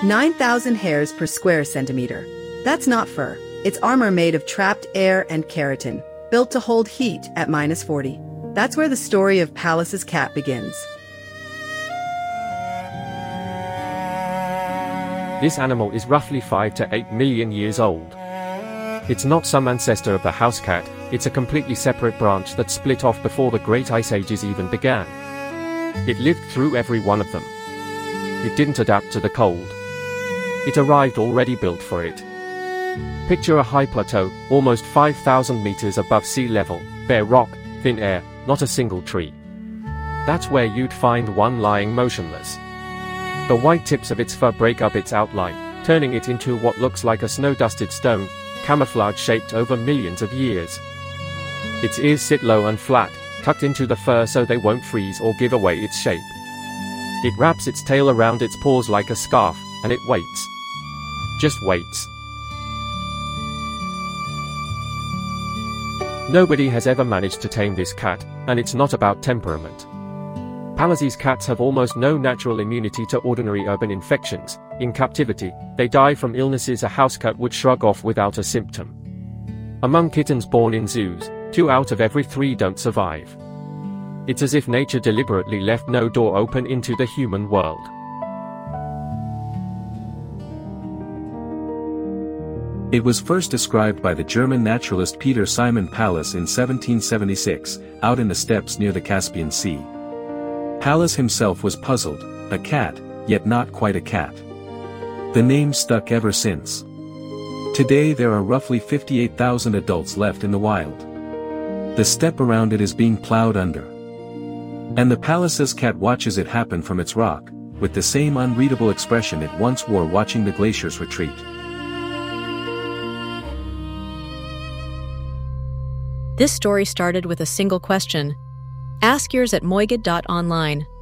9,000 hairs per square centimeter. That's not fur. It's armor made of trapped air and keratin, built to hold heat at -40. That's where the story of Pallas's cat begins. This animal is roughly 5 to 8 million years old. It's not some ancestor of the house cat, it's a completely separate branch that split off before the Great Ice Ages even began. It lived through every one of them. It didn't adapt to the cold. It arrived already built for it. Picture a high plateau, almost 5,000 meters above sea level, bare rock, thin air, not a single tree. That's where you'd find one lying motionless. The white tips of its fur break up its outline, turning it into what looks like a snow-dusted stone, camouflage shaped over millions of years. Its ears sit low and flat, tucked into the fur so they won't freeze or give away its shape. It wraps its tail around its paws like a scarf, and it waits. Just waits. Nobody has ever managed to tame this cat, and it's not about temperament. Pallas's cats have almost no natural immunity to ordinary urban infections. In captivity, they die from illnesses a house cat would shrug off without a symptom. Among kittens born in zoos, 2 out of every 3 don't survive. It's as if nature deliberately left no door open into the human world. It was first described by the German naturalist Peter Simon Pallas in 1776, out in the steppes near the Caspian Sea. Pallas himself was puzzled, a cat, yet not quite a cat. The name stuck ever since. Today there are roughly 58,000 adults left in the wild. The steppe around it is being plowed under. And the Pallas's cat watches it happen from its rock, with the same unreadable expression it once wore watching the glaciers retreat. This story started with a single question. Ask yours at moigad.online.